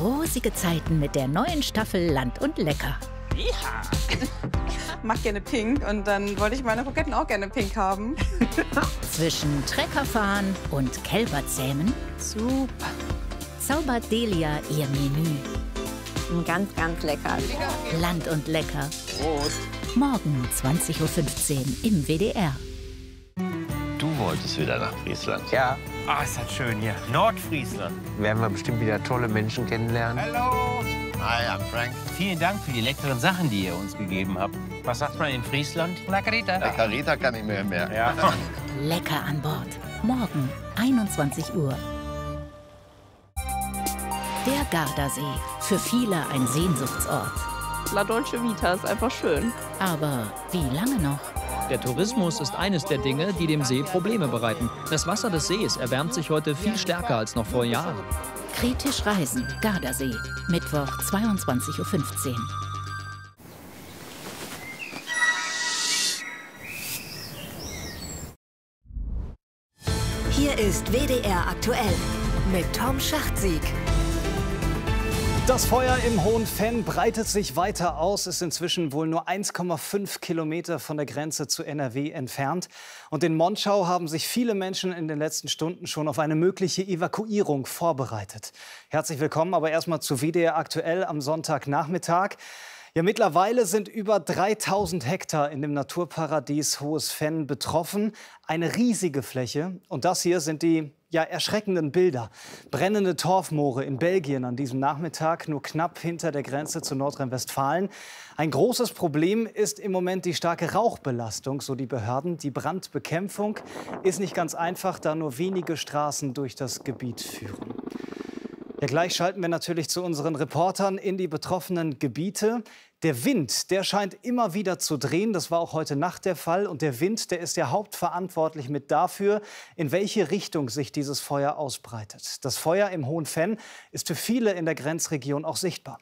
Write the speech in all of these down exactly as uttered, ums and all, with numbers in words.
rosige Zeiten mit der neuen Staffel Land und Lecker. Ja. Ich mag gerne pink und dann wollte ich meine Kroketten auch gerne pink haben. Zwischen Treckerfahren und Kälberzähmen Super. zaubert Delia ihr Menü. Ganz, ganz lecker. Land und Lecker. Prost. Morgen zwanzig Uhr fünfzehn im W D R. Du wolltest wieder nach Friesland. Ja, Ah, ist das schön hier. Nordfriesland. werden wir bestimmt wieder tolle Menschen kennenlernen. Hallo. Hi, I'm Frank. Vielen Dank für die leckeren Sachen, die ihr uns gegeben habt. Was sagt man in Friesland? La Carita. Der Carita kann ich mir mehr. Ja. Lecker an Bord. Morgen einundzwanzig Uhr. Der Gardasee. Für viele ein Sehnsuchtsort. La Dolce Vita ist einfach schön. Aber wie lange noch? Der Tourismus ist eines der Dinge, die dem See Probleme bereiten. Das Wasser des Sees erwärmt sich heute viel stärker als noch vor Jahren. Kritisch reisen. Gardasee. Mittwoch zweiundzwanzig Uhr fünfzehn. Hier ist W D R aktuell mit Tom Schachtsieg. Das Feuer im Hohen Venn breitet sich weiter aus, ist inzwischen wohl nur eins Komma fünf Kilometer von der Grenze zu N R W entfernt. Und in Monschau haben sich viele Menschen in den letzten Stunden schon auf eine mögliche Evakuierung vorbereitet. Herzlich willkommen aber erstmal zu W D R aktuell am Sonntagnachmittag. Ja, mittlerweile sind über dreitausend Hektar in dem Naturparadies Hohes Venn betroffen. Eine riesige Fläche. Und das hier sind die ja, erschreckenden Bilder. Brennende Torfmoore in Belgien an diesem Nachmittag, nur knapp hinter der Grenze zu Nordrhein-Westfalen. Ein großes Problem ist im Moment die starke Rauchbelastung, so die Behörden. Die Brandbekämpfung ist nicht ganz einfach, da nur wenige Straßen durch das Gebiet führen. Ja, gleich schalten wir natürlich zu unseren Reportern in die betroffenen Gebiete. Der Wind, der scheint immer wieder zu drehen. Das war auch heute Nacht der Fall. Und der Wind, der ist ja hauptverantwortlich mit dafür, in welche Richtung sich dieses Feuer ausbreitet. Das Feuer im Hohen Venn ist für viele in der Grenzregion auch sichtbar.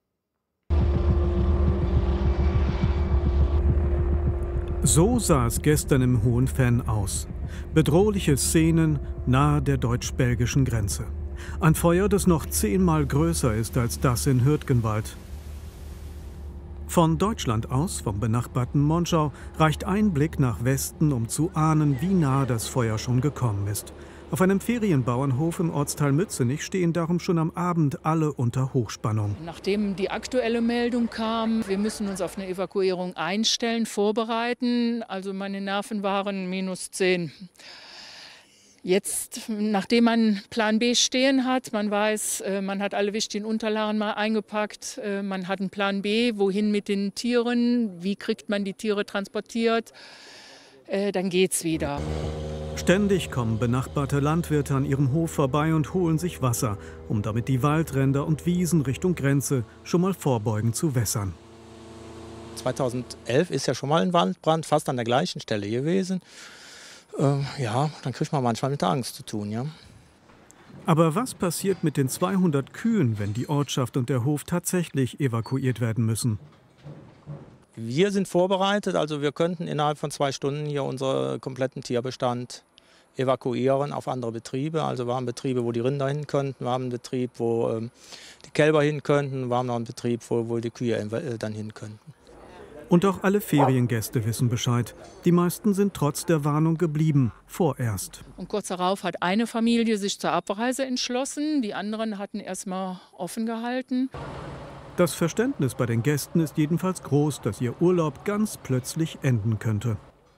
So sah es gestern im Hohen Venn aus. Bedrohliche Szenen nahe der deutsch-belgischen Grenze. Ein Feuer, das noch zehnmal größer ist als das in Hürtgenwald. Von Deutschland aus, vom benachbarten Monschau, reicht ein Blick nach Westen, um zu ahnen, wie nah das Feuer schon gekommen ist. Auf einem Ferienbauernhof im Ortsteil Mützenich stehen darum schon am Abend alle unter Hochspannung. Nachdem die aktuelle Meldung kam, wir müssen uns auf eine Evakuierung einstellen, vorbereiten. Also meine Nerven waren minus zehn. Jetzt, nachdem man Plan B stehen hat, man weiß, man hat alle wichtigen Unterlagen mal eingepackt, man hat einen Plan B, wohin mit den Tieren, wie kriegt man die Tiere transportiert, dann geht's wieder. Ständig kommen benachbarte Landwirte an ihrem Hof vorbei und holen sich Wasser, um damit die Waldränder und Wiesen Richtung Grenze schon mal vorbeugend zu wässern. zweitausendelf ist ja schon mal ein Waldbrand fast an der gleichen Stelle gewesen. Äh, ja, dann kriegt man manchmal mit der Angst zu tun, ja. Aber was passiert mit den zweihundert Kühen, wenn die Ortschaft und der Hof tatsächlich evakuiert werden müssen? Wir sind vorbereitet, also wir könnten innerhalb von zwei Stunden hier unseren kompletten Tierbestand evakuieren auf andere Betriebe. Also wir haben Betriebe, wo die Rinder hin könnten, wir haben einen Betrieb, wo ähm, die Kälber hin könnten, wir haben noch einen Betrieb, wo, wo die Kühe äh, dann hin könnten. Und auch alle Feriengäste wissen Bescheid. Die meisten sind trotz der Warnung geblieben, vorerst. Und kurz darauf hat eine Familie sich zur Abreise entschlossen, die anderen hatten erst mal offen gehalten. Das Verständnis bei den Gästen ist jedenfalls groß, dass ihr Urlaub ganz plötzlich enden könnte.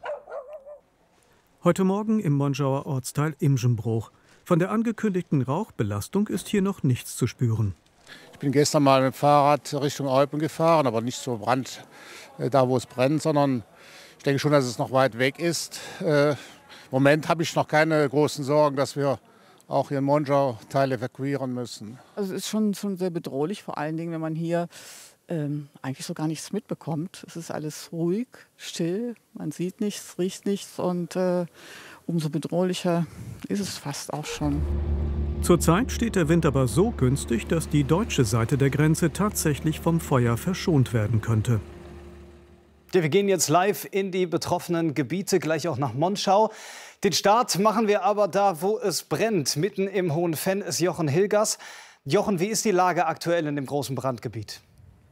Heute Morgen im Monschauer Ortsteil Imschenbruch. Von der angekündigten Rauchbelastung ist hier noch nichts zu spüren. Ich bin gestern mal mit dem Fahrrad Richtung Eupen gefahren, aber nicht so brand, äh, da wo es brennt, sondern ich denke schon, dass es noch weit weg ist. Äh, Im Moment habe ich noch keine großen Sorgen, dass wir auch hier in Monschau Teile evakuieren müssen. Also es ist schon, schon sehr bedrohlich, vor allen Dingen, wenn man hier ähm, eigentlich so gar nichts mitbekommt. Es ist alles ruhig, still, man sieht nichts, riecht nichts und äh, umso bedrohlicher ist es fast auch schon. Zurzeit steht der Wind aber so günstig, dass die deutsche Seite der Grenze tatsächlich vom Feuer verschont werden könnte. Ja, wir gehen jetzt live in die betroffenen Gebiete, gleich auch nach Monschau. Den Start machen wir aber da, wo es brennt. Mitten im Hohen Venn ist Jochen Hilgers. Jochen, wie ist die Lage aktuell in dem großen Brandgebiet?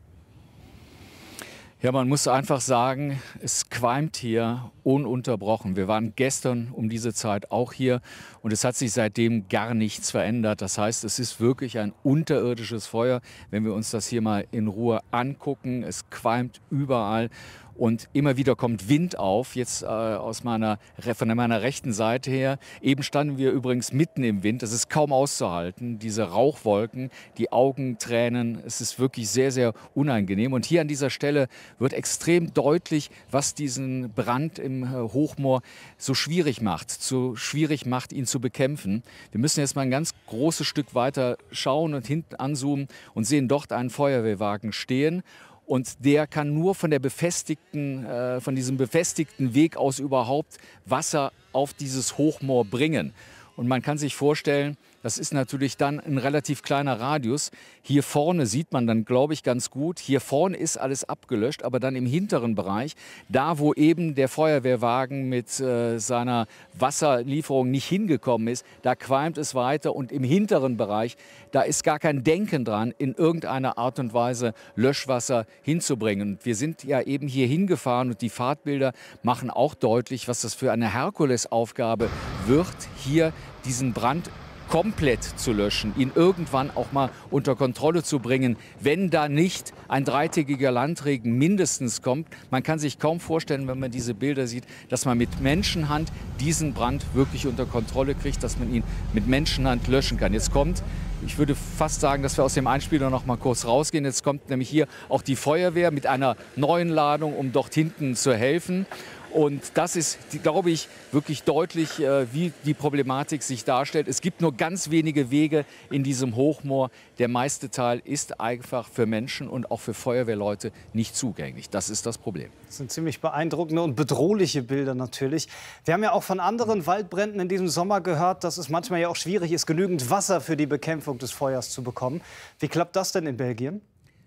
Ja, man muss einfach sagen, es qualmt hier ununterbrochen. Wir waren gestern um diese Zeit auch hier und es hat sich seitdem gar nichts verändert. Das heißt, es ist wirklich ein unterirdisches Feuer, wenn wir uns das hier mal in Ruhe angucken. Es qualmt überall. Und immer wieder kommt Wind auf, jetzt äh, aus meiner, von meiner rechten Seite her. Eben standen wir übrigens mitten im Wind. Das ist kaum auszuhalten. Diese Rauchwolken, die Augentränen, es ist wirklich sehr, sehr unangenehm. Und hier an dieser Stelle wird extrem deutlich, was diesen Brand im äh, Hochmoor so schwierig macht, so schwierig macht, ihn zu bekämpfen. Wir müssen jetzt mal ein ganz großes Stück weiter schauen und hinten anzoomen und sehen dort einen Feuerwehrwagen stehen. Und der kann nur von, der befestigten, äh, von diesem befestigten Weg aus überhaupt Wasser auf dieses Hochmoor bringen. Und man kann sich vorstellen, das ist natürlich dann ein relativ kleiner Radius. Hier vorne sieht man dann, glaube ich, ganz gut. Hier vorne ist alles abgelöscht, aber dann im hinteren Bereich, da wo eben der Feuerwehrwagen mit äh, seiner Wasserlieferung nicht hingekommen ist, da qualmt es weiter. Und im hinteren Bereich, da ist gar kein Denken dran, in irgendeiner Art und Weise Löschwasser hinzubringen. Und wir sind ja eben hier hingefahren und die Fahrtbilder machen auch deutlich, was das für eine Herkulesaufgabe wird, hier diesen Brand komplett zu löschen, ihn irgendwann auch mal unter Kontrolle zu bringen, wenn da nicht ein dreitägiger Landregen mindestens kommt. Man kann sich kaum vorstellen, wenn man diese Bilder sieht, dass man mit Menschenhand diesen Brand wirklich unter Kontrolle kriegt, dass man ihn mit Menschenhand löschen kann. Jetzt kommt, ich würde fast sagen, dass wir aus dem Einspieler noch mal kurz rausgehen. Jetzt kommt nämlich hier auch die Feuerwehr mit einer neuen Ladung, um dort hinten zu helfen. Und das ist, glaube ich, wirklich deutlich, wie die Problematik sich darstellt. Es gibt nur ganz wenige Wege in diesem Hochmoor. Der meiste Teil ist einfach für Menschen und auch für Feuerwehrleute nicht zugänglich. Das ist das Problem. Das sind ziemlich beeindruckende und bedrohliche Bilder natürlich. Wir haben ja auch von anderen Waldbränden in diesem Sommer gehört, dass es manchmal ja auch schwierig ist, genügend Wasser für die Bekämpfung des Feuers zu bekommen. Wie klappt das denn in Belgien?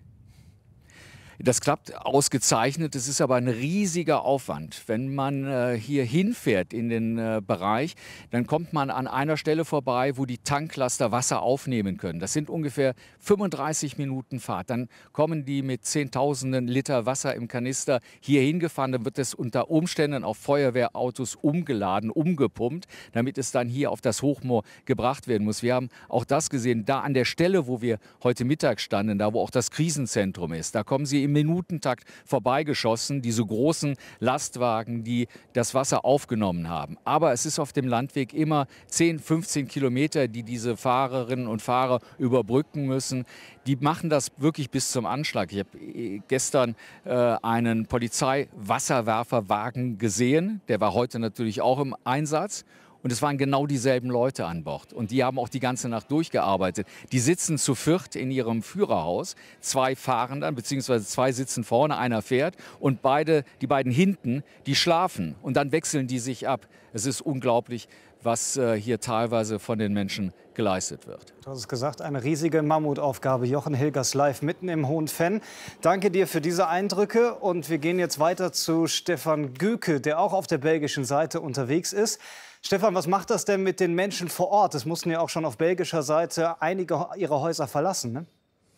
Das klappt ausgezeichnet, es ist aber ein riesiger Aufwand. Wenn man äh, hier hinfährt in den äh, Bereich, dann kommt man an einer Stelle vorbei, wo die Tanklaster Wasser aufnehmen können. Das sind ungefähr fünfunddreißig Minuten Fahrt. Dann kommen die mit Zehntausenden Liter Wasser im Kanister hier hingefahren. Dann wird es unter Umständen auf Feuerwehrautos umgeladen, umgepumpt, damit es dann hier auf das Hochmoor gebracht werden muss. Wir haben auch das gesehen, da an der Stelle, wo wir heute Mittag standen, da wo auch das Krisenzentrum ist, da kommen sie im Minutentakt vorbeigeschossen, diese großen Lastwagen, die das Wasser aufgenommen haben. Aber es ist auf dem Landweg immer zehn, fünfzehn Kilometer, die diese Fahrerinnen und Fahrer überbrücken müssen. Die machen das wirklich bis zum Anschlag. Ich habe gestern äh, einen Polizeiwasserwerferwagen gesehen. Der war heute natürlich auch im Einsatz. Und es waren genau dieselben Leute an Bord. Und die haben auch die ganze Nacht durchgearbeitet. Die sitzen zu viert in ihrem Führerhaus. Zwei fahren dann, beziehungsweise zwei sitzen vorne, einer fährt. Und beide, die beiden hinten, die schlafen. Und dann wechseln die sich ab. Es ist unglaublich, was äh, hier teilweise von den Menschen geleistet wird. Du hast es gesagt, eine riesige Mammutaufgabe. Jochen Hilgers live mitten im Hohen Venn. Danke dir für diese Eindrücke. Und wir gehen jetzt weiter zu Stefan Göke, der auch auf der belgischen Seite unterwegs ist. Stefan, was macht das denn mit den Menschen vor Ort? Es mussten ja auch schon auf belgischer Seite einige ihre Häuser verlassen, ne?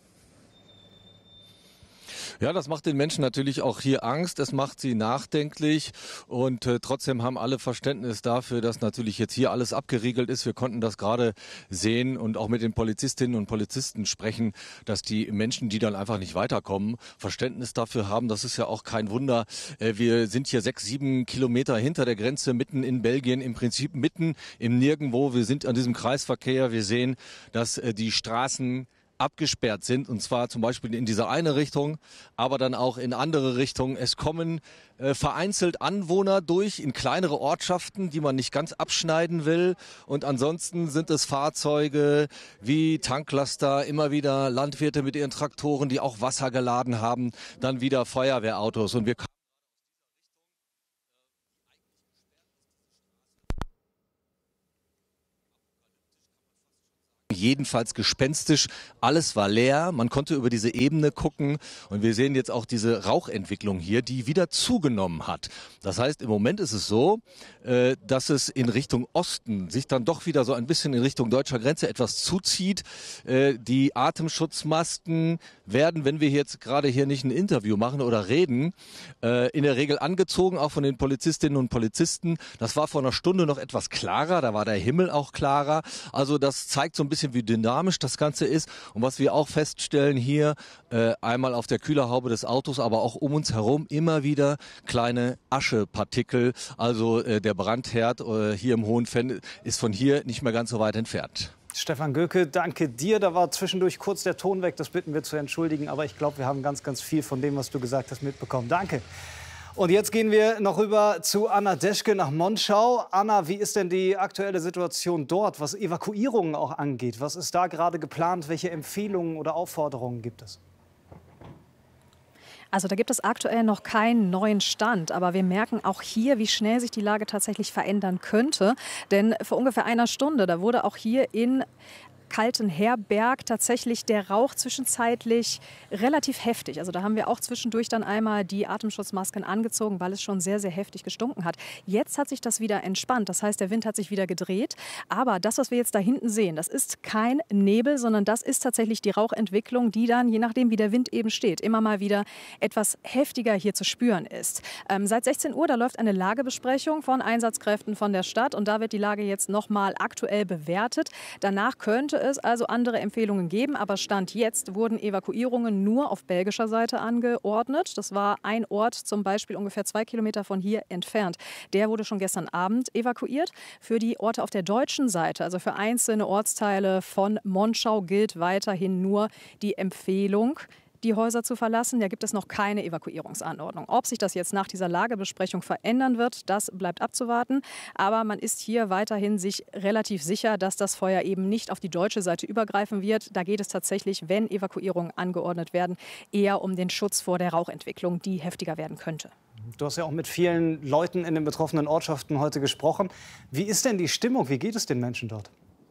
Ja, das macht den Menschen natürlich auch hier Angst, es macht sie nachdenklich und äh, trotzdem haben alle Verständnis dafür, dass natürlich jetzt hier alles abgeriegelt ist. Wir konnten das gerade sehen und auch mit den Polizistinnen und Polizisten sprechen, dass die Menschen, die dann einfach nicht weiterkommen, Verständnis dafür haben. Das ist ja auch kein Wunder. Äh, wir sind hier sechs, sieben Kilometer hinter der Grenze, mitten in Belgien, im Prinzip mitten im Nirgendwo. Wir sind an diesem Kreisverkehr. Wir sehen, dass äh, die Straßen abgesperrt sind, und zwar zum Beispiel in diese eine Richtung, aber dann auch in andere Richtungen. Es kommen äh, vereinzelt Anwohner durch in kleinere Ortschaften, die man nicht ganz abschneiden will, und ansonsten sind es Fahrzeuge wie Tanklaster, immer wieder Landwirte mit ihren Traktoren, die auch Wasser geladen haben, dann wieder Feuerwehrautos, und wir jedenfalls gespenstisch. Alles war leer, man konnte über diese Ebene gucken und wir sehen jetzt auch diese Rauchentwicklung hier, die wieder zugenommen hat. Das heißt, im Moment ist es so, äh, dass es in Richtung Osten sich dann doch wieder so ein bisschen in Richtung deutscher Grenze etwas zuzieht. Äh, die Atemschutzmasken werden, wenn wir jetzt gerade hier nicht ein Interview machen oder reden, äh, in der Regel angezogen, auch von den Polizistinnen und Polizisten. Das war vor einer Stunde noch etwas klarer, da war der Himmel auch klarer. Also das zeigt so ein bisschen, wie dynamisch das Ganze ist. Und was wir auch feststellen hier, äh, einmal auf der Kühlerhaube des Autos, aber auch um uns herum immer wieder kleine Aschepartikel. Also äh, der Brandherd äh, hier im Hohenfenn ist von hier nicht mehr ganz so weit entfernt. Stefan Göke, danke dir. Da war zwischendurch kurz der Ton weg, das bitten wir zu entschuldigen. Aber ich glaube, wir haben ganz, ganz viel von dem, was du gesagt hast, mitbekommen. Danke. Und jetzt gehen wir noch rüber zu Anna Deschke nach Monschau. Anna, wie ist denn die aktuelle Situation dort, was Evakuierungen auch angeht? Was ist da gerade geplant? Welche Empfehlungen oder Aufforderungen gibt es? Also da gibt es aktuell noch keinen neuen Stand, aber wir merken auch hier, wie schnell sich die Lage tatsächlich verändern könnte. Denn vor ungefähr einer Stunde, da wurde auch hier in Kaltenherberg tatsächlich der Rauch zwischenzeitlich relativ heftig. Also da haben wir auch zwischendurch dann einmal die Atemschutzmasken angezogen, weil es schon sehr, sehr heftig gestunken hat. Jetzt hat sich das wieder entspannt. Das heißt, der Wind hat sich wieder gedreht. Aber das, was wir jetzt da hinten sehen, das ist kein Nebel, sondern das ist tatsächlich die Rauchentwicklung, die dann, je nachdem wie der Wind eben steht, immer mal wieder etwas heftiger hier zu spüren ist. Ähm, seit sechzehn Uhr, da läuft eine Lagebesprechung von Einsatzkräften von der Stadt und da wird die Lage jetzt noch mal aktuell bewertet. Danach könnte es also andere Empfehlungen geben, aber Stand jetzt wurden Evakuierungen nur auf belgischer Seite angeordnet. Das war ein Ort, zum Beispiel ungefähr zwei Kilometer von hier entfernt. Der wurde schon gestern Abend evakuiert. Für die Orte auf der deutschen Seite, also für einzelne Ortsteile von Monschau, gilt weiterhin nur die Empfehlung, die Häuser zu verlassen. Da gibt es noch keine Evakuierungsanordnung. Ob sich das jetzt nach dieser Lagebesprechung verändern wird, das bleibt abzuwarten. Aber man ist hier weiterhin sich relativ sicher, dass das Feuer eben nicht auf die deutsche Seite übergreifen wird. Da geht es tatsächlich, wenn Evakuierungen angeordnet werden, eher um den Schutz vor der Rauchentwicklung, die heftiger werden könnte. Du hast ja auch mit vielen Leuten in den betroffenen Ortschaften heute gesprochen. Wie ist denn die Stimmung? Wie geht es den Menschen dort?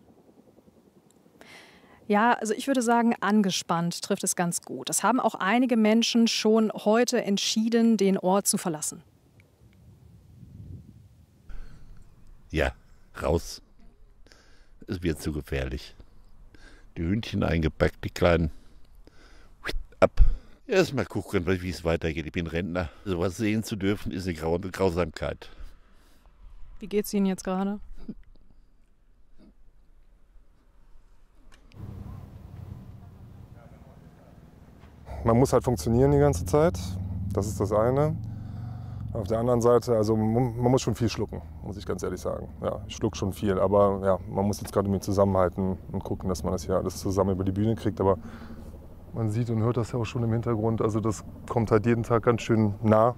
Ja, also ich würde sagen, angespannt trifft es ganz gut. Es haben auch einige Menschen schon heute entschieden, den Ort zu verlassen. Ja, raus. Es wird zu gefährlich. Die Hühnchen eingepackt, die Kleinen. Ab. Erst mal gucken, wie es weitergeht. Ich bin Rentner. So was sehen zu dürfen, ist eine Grau Grausamkeit. Wie geht es Ihnen jetzt gerade? Man muss halt funktionieren die ganze Zeit, das ist das eine. Auf der anderen Seite, also man, man muss schon viel schlucken, muss ich ganz ehrlich sagen. Ja, ich schluck schon viel, aber ja, man muss jetzt gerade mit zusammenhalten und gucken, dass man das hier alles zusammen über die Bühne kriegt. Aber man sieht und hört das ja auch schon im Hintergrund, also das kommt halt jeden Tag ganz schön nah.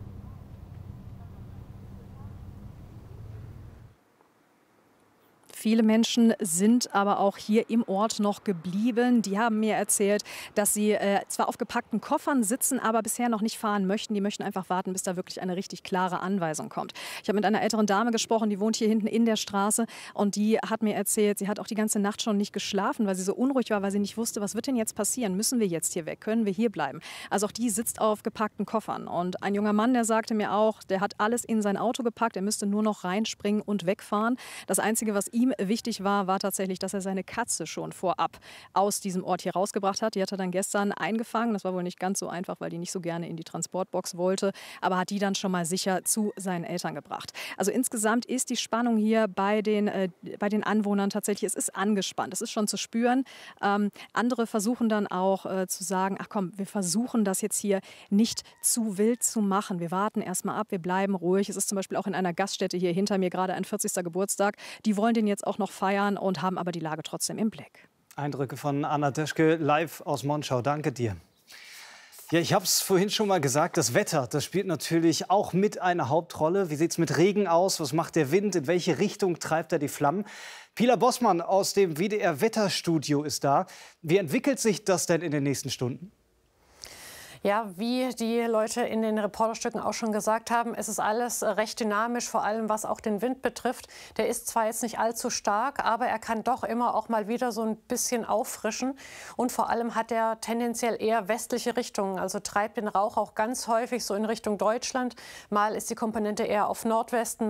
Viele Menschen sind aber auch hier im Ort noch geblieben. Die haben mir erzählt, dass sie äh, zwar auf gepackten Koffern sitzen, aber bisher noch nicht fahren möchten. Die möchten einfach warten, bis da wirklich eine richtig klare Anweisung kommt. Ich habe mit einer älteren Dame gesprochen, die wohnt hier hinten in der Straße. Und die hat mir erzählt, sie hat auch die ganze Nacht schon nicht geschlafen, weil sie so unruhig war, weil sie nicht wusste, was wird denn jetzt passieren? Müssen wir jetzt hier weg? Können wir hier bleiben? Also auch die sitzt auf gepackten Koffern. Und ein junger Mann, der sagte mir auch, der hat alles in sein Auto gepackt. Er müsste nur noch reinspringen und wegfahren. Das Einzige, was ihm wichtig war, war tatsächlich, dass er seine Katze schon vorab aus diesem Ort hier rausgebracht hat. Die hat er dann gestern eingefangen. Das war wohl nicht ganz so einfach, weil die nicht so gerne in die Transportbox wollte, aber hat die dann schon mal sicher zu seinen Eltern gebracht. Also insgesamt ist die Spannung hier bei den, äh, bei den Anwohnern tatsächlich, es ist angespannt, es ist schon zu spüren. Ähm, andere versuchen dann auch äh, zu sagen, ach komm, wir versuchen das jetzt hier nicht zu wild zu machen. Wir warten erstmal ab, wir bleiben ruhig. Es ist zum Beispiel auch in einer Gaststätte hier hinter mir gerade ein vierzigster Geburtstag. Die wollen den jetzt auch noch feiern und haben aber die Lage trotzdem im Blick. Eindrücke von Anna Deschke live aus Monschau. Danke dir. Ja, ich habe es vorhin schon mal gesagt, das Wetter, das spielt natürlich auch mit eine Hauptrolle. Wie sieht es mit Regen aus? Was macht der Wind? In welche Richtung treibt er die Flammen? Pila Bossmann aus dem W D R-Wetterstudio ist da. Wie entwickelt sich das denn in den nächsten Stunden? Ja, wie die Leute in den Reporterstücken auch schon gesagt haben, es ist alles recht dynamisch, vor allem was auch den Wind betrifft. Der ist zwar jetzt nicht allzu stark, aber er kann doch immer auch mal wieder so ein bisschen auffrischen. Und vor allem hat er tendenziell eher westliche Richtungen, also treibt den Rauch auch ganz häufig so in Richtung Deutschland. Mal ist die Komponente eher auf Nordwesten,